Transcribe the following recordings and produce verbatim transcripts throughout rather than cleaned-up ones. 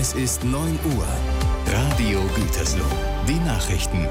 Es ist neun Uhr. Radio Gütersloh. Die Nachrichten.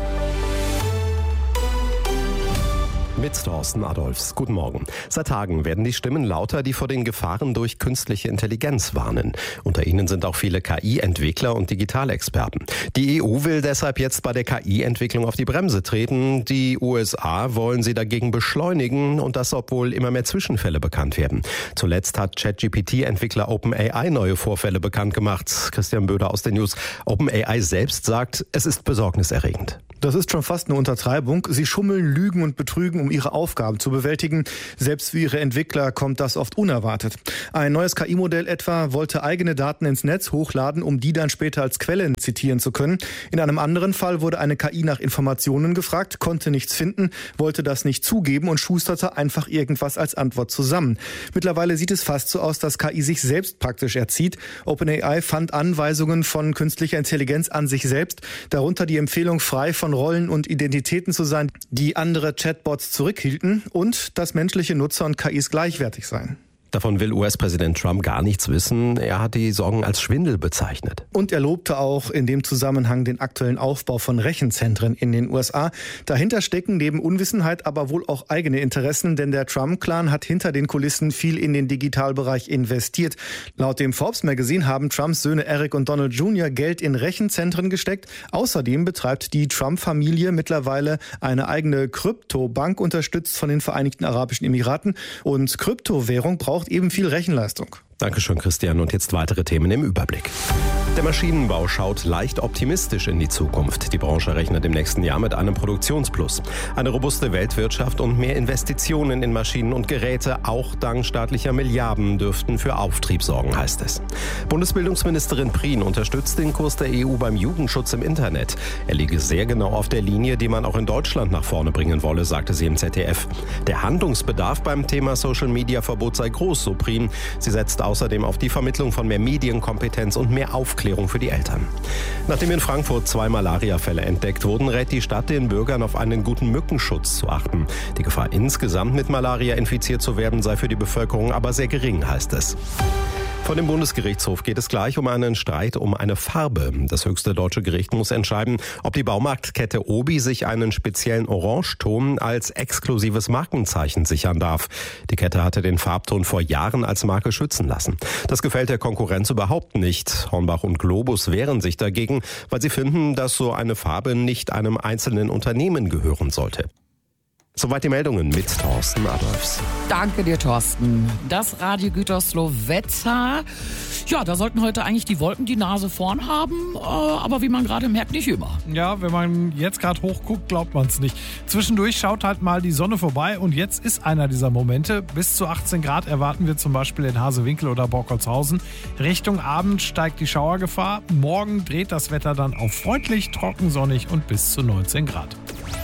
Mit Thorsten Adolfs. Guten Morgen. Seit Tagen werden die Stimmen lauter, die vor den Gefahren durch künstliche Intelligenz warnen. Unter ihnen sind auch viele K I-Entwickler und Digitalexperten. Die E U will deshalb jetzt bei der K I-Entwicklung auf die Bremse treten. Die U S A wollen sie dagegen beschleunigen, und das, obwohl immer mehr Zwischenfälle bekannt werden. Zuletzt hat ChatGPT-Entwickler OpenAI neue Vorfälle bekannt gemacht. Christian Böder aus den News. OpenAI selbst sagt, es ist besorgniserregend. Das ist schon fast eine Untertreibung. Sie schummeln, lügen und betrügen, um ihre Aufgaben zu bewältigen. Selbst für ihre Entwickler kommt das oft unerwartet. Ein neues K I-Modell etwa wollte eigene Daten ins Netz hochladen, um die dann später als Quellen zitieren zu können. In einem anderen Fall wurde eine K I nach Informationen gefragt, konnte nichts finden, wollte das nicht zugeben und schusterte einfach irgendwas als Antwort zusammen. Mittlerweile sieht es fast so aus, dass K I sich selbst praktisch erzieht. OpenAI fand Anweisungen von künstlicher Intelligenz an sich selbst, darunter die Empfehlung, frei von Rollen und Identitäten zu sein, die andere Chatbots zurückhielten, und dass menschliche Nutzer und K Is gleichwertig seien. Davon will U S-Präsident Trump gar nichts wissen. Er hat die Sorgen als Schwindel bezeichnet. Und er lobte auch in dem Zusammenhang den aktuellen Aufbau von Rechenzentren in den U S A. Dahinter stecken neben Unwissenheit aber wohl auch eigene Interessen, denn der Trump-Clan hat hinter den Kulissen viel in den Digitalbereich investiert. Laut dem Forbes Magazine haben Trumps Söhne Eric und Donald Junior Geld in Rechenzentren gesteckt. Außerdem betreibt die Trump-Familie mittlerweile eine eigene Kryptobank, unterstützt von den Vereinigten Arabischen Emiraten. Und Kryptowährung braucht eben viel Rechenleistung. Dankeschön, Christian. Und jetzt weitere Themen im Überblick. Der Maschinenbau schaut leicht optimistisch in die Zukunft. Die Branche rechnet im nächsten Jahr mit einem Produktionsplus. Eine robuste Weltwirtschaft und mehr Investitionen in Maschinen und Geräte, auch dank staatlicher Milliarden, dürften für Auftrieb sorgen, heißt es. Bundesbildungsministerin Prien unterstützt den Kurs der E U beim Jugendschutz im Internet. Er liege sehr genau auf der Linie, die man auch in Deutschland nach vorne bringen wolle, sagte sie im Z D F. Der Handlungsbedarf beim Thema Social-Media-Verbot sei groß, so Prien. Sie setzt außerdem auf die Vermittlung von mehr Medienkompetenz und mehr Aufklärung für die Eltern. Nachdem in Frankfurt zwei Malariafälle entdeckt wurden, rät die Stadt den Bürgern, auf einen guten Mückenschutz zu achten. Die Gefahr, insgesamt mit Malaria infiziert zu werden, sei für die Bevölkerung aber sehr gering, heißt es. Vor dem Bundesgerichtshof geht es gleich um einen Streit um eine Farbe. Das höchste deutsche Gericht muss entscheiden, ob die Baumarktkette Obi sich einen speziellen Orangeton als exklusives Markenzeichen sichern darf. Die Kette hatte den Farbton vor Jahren als Marke schützen lassen. Das gefällt der Konkurrenz überhaupt nicht. Hornbach und Globus wehren sich dagegen, weil sie finden, dass so eine Farbe nicht einem einzelnen Unternehmen gehören sollte. Soweit die Meldungen mit Thorsten Adolfs. Danke dir, Thorsten. Das Radio Gütersloh Wetter. Ja, da sollten heute eigentlich die Wolken die Nase vorn haben, aber wie man gerade merkt, nicht immer. Ja, wenn man jetzt gerade hochguckt, glaubt man es nicht. Zwischendurch schaut halt mal die Sonne vorbei, und jetzt ist einer dieser Momente. Bis zu achtzehn Grad erwarten wir zum Beispiel in Hasewinkel oder Borkolzhausen. Richtung Abend steigt die Schauergefahr. Morgen dreht das Wetter dann auf freundlich, trocken, sonnig und bis zu neunzehn Grad.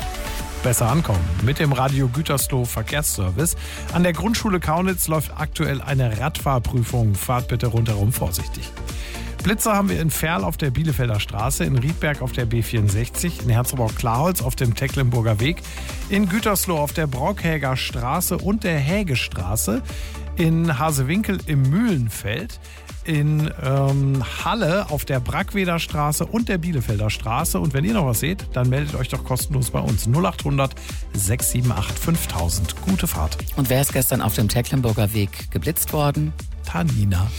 Besser ankommen mit dem Radio Gütersloh Verkehrsservice. An der Grundschule Kaunitz läuft aktuell eine Radfahrprüfung. Fahrt bitte rundherum vorsichtig. Blitzer haben wir in Ferl auf der Bielefelder Straße, in Riedberg auf der B vierundsechzig, in Herzogau-Klarholz auf dem Tecklenburger Weg, in Gütersloh auf der Brockhäger Straße und der Hägestraße, in Hasewinkel im Mühlenfeld, in ähm, Halle auf der Brackweder Straße und der Bielefelder Straße. Und wenn ihr noch was seht, dann meldet euch doch kostenlos bei uns. null acht hundert sechs sieben acht fünftausend. Gute Fahrt. Und wer ist gestern auf dem Tecklenburger Weg geblitzt worden? Tanina.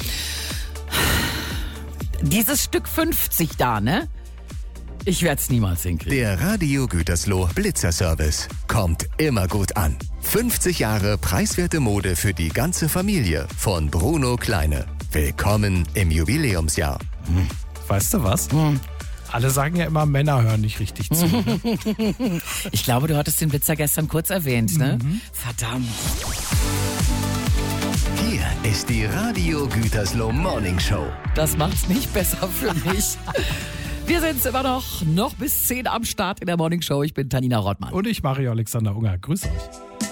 Dieses Stück fünfzig da, ne? Ich werde es niemals hinkriegen. Der Radio Gütersloh Blitzerservice kommt immer gut an. fünfzig Jahre preiswerte Mode für die ganze Familie von Bruno Kleine. Willkommen im Jubiläumsjahr. Hm. Weißt du was? Hm. Alle sagen ja immer, Männer hören nicht richtig zu. Ne? Ich glaube, du hattest den Blitzer gestern kurz erwähnt, ne? Mhm. Verdammt. Hier ist die Radio Gütersloh Morning Show. Das macht's nicht besser für mich. Wir sind immer noch, noch bis zehn am Start in der Morning Show. Ich bin Tanina Rottmann. Und ich, Mario Alexander Unger. Grüß euch.